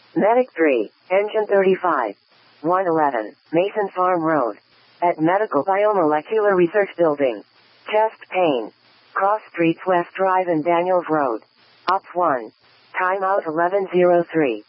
Medic 3, Engine 35. 111, Mason Farm Road. At Medical Biomolecular Research Building. Chest pain. Cross Streets West Drive and Daniels Road. Ops 1. Timeout 11:03.